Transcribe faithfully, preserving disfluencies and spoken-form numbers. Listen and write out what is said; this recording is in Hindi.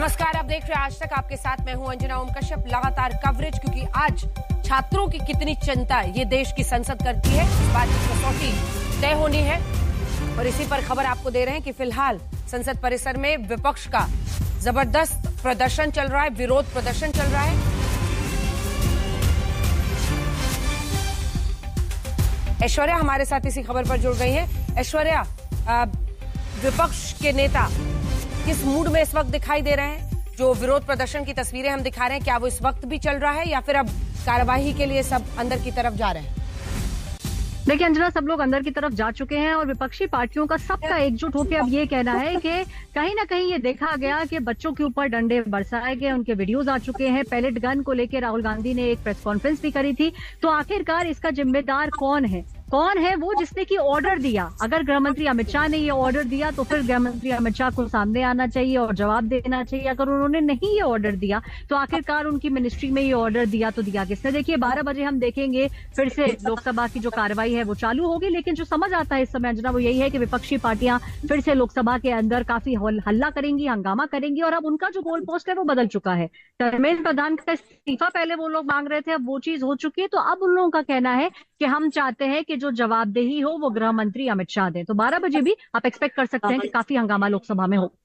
नमस्कार, आप देख रहे हैं आज तक। आपके साथ मैं हूं अंजना ओम कश्यप। लगातार कवरेज, क्योंकि आज छात्रों की कितनी चिंता है ये देश की संसद करती है, इस बात की कसौटी तय होनी है। और इसी पर खबर आपको दे रहे हैं कि फिलहाल संसद परिसर में विपक्ष का जबरदस्त प्रदर्शन चल रहा है, विरोध प्रदर्शन चल रहा है। ऐश्वर्या हमारे साथ इसी खबर पर जुड़ गई है। ऐश्वर्या, विपक्ष के नेता किस मूड में इस वक्त दिखाई दे रहे हैं? जो विरोध प्रदर्शन की तस्वीरें हम दिखा रहे हैं, क्या वो इस वक्त भी चल रहा है या फिर अब कार्यवाही के लिए सब अंदर की तरफ जा रहे हैं? देखिए अंजना, सब लोग अंदर की तरफ जा चुके हैं और विपक्षी पार्टियों का सबका एकजुट होकर अब ये कहना है कि कहीं ना कहीं ये देखा गया कि बच्चों के ऊपर डंडे बरसाए गए, उनके वीडियोज आ चुके हैं। पैलेट गन को लेकर राहुल गांधी ने एक प्रेस कॉन्फ्रेंस भी करी थी। तो आखिरकार इसका जिम्मेदार कौन है? कौन है वो जिसने की ऑर्डर दिया? अगर गृह मंत्री अमित शाह ने ये ऑर्डर दिया तो फिर गृह मंत्री अमित शाह को सामने आना चाहिए और जवाब देना चाहिए। अगर उन्होंने नहीं ये ऑर्डर दिया तो आखिरकार उनकी मिनिस्ट्री में ये ऑर्डर दिया तो दिया किसने? देखिए बारह बजे हम देखेंगे फिर से लोकसभा की जो कार्रवाई है वो चालू होगी। लेकिन जो समझ आता है इस समय अंजना, वो यही है कि विपक्षी पार्टियां फिर से लोकसभा के अंदर काफी हल्ला करेंगी, हंगामा करेंगी। और अब उनका जो गोल पोस्ट है वो बदल चुका है। धर्मेंद्र प्रधान का इस्तीफा पहले वो लोग मांग रहे थे, अब वो चीज हो चुकी है। तो अब उन लोगों का कहना है कि हम चाहते हैं कि जो जवाबदेही हो वो गृह मंत्री अमित शाह दें। तो बारह बजे भी आप एक्सपेक्ट कर सकते हैं कि काफी हंगामा लोकसभा में हो।